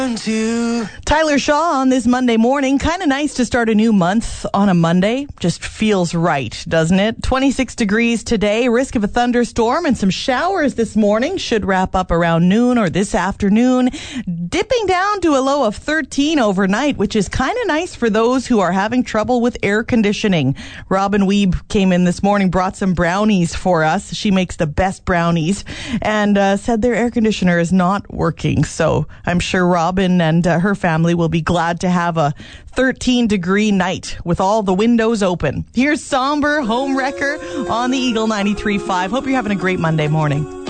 Tyler Shaw on this Monday morning. Kind of nice to start a new month on a Monday. Just feels right, doesn't it? 26 degrees today. Risk of a thunderstorm and some showers this morning. Should wrap up around noon or this afternoon. Dipping down to a low of 13 overnight, which is kind of nice for those who are having trouble with air conditioning. Robin Weeb came in this morning, brought some brownies for us. She makes the best brownies and said their air conditioner is not working. So I'm sure Robin and her family will be glad to have a 13-degree night with all the windows open. Here's Somber Home Wrecker on the Eagle 93.5. Hope you're having a great Monday morning.